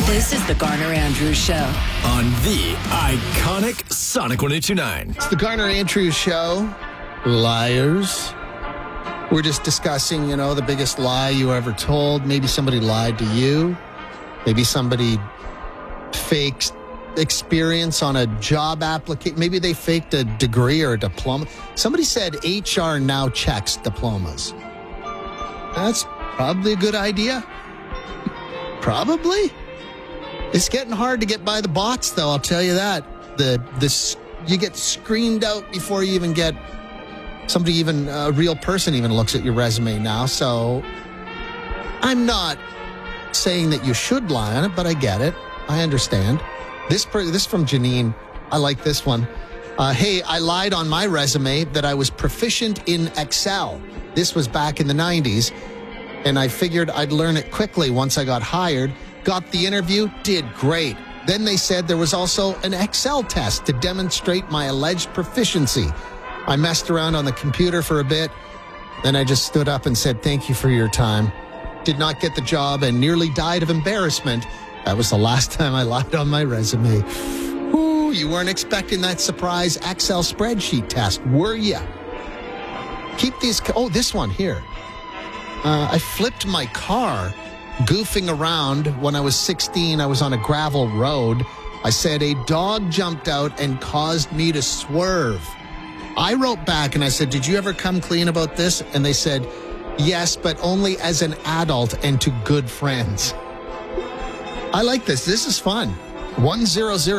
This is the Garner Andrews Show on the iconic Sonic 102.9. It's the Garner Andrews Show. Liars. We're just discussing, the biggest lie you ever told. Maybe somebody lied to you. Maybe somebody faked experience on a job application. Maybe they faked a degree or a diploma. Somebody said HR now checks diplomas. That's probably a good idea. Probably. It's getting hard to get by the bots, though, I'll tell you that. You get screened out before you even get somebody, even a real person even looks at your resume now. So I'm not saying that you should lie on it, but I get it. I understand. This from Janine. I like this one. Hey, I lied on my resume that I was proficient in Excel. This was back in the 90s, and I figured I'd learn it quickly once I got hired. Got the interview, did great. Then they said there was also an Excel test to demonstrate my alleged proficiency. I messed around on the computer for a bit. Then I just stood up and said, thank you for your time. Did not get the job and nearly died of embarrassment. That was the last time I lied on my resume. Ooh, you weren't expecting that surprise Excel spreadsheet test, were you? Keep these... Oh, this one here. I flipped my car goofing around when I was 16. I was on a gravel road. I said a dog jumped out and caused me to swerve. I wrote back and I said, did you ever come clean about this? And they said, yes, but only as an adult and to good friends. I like this. This is fun. 100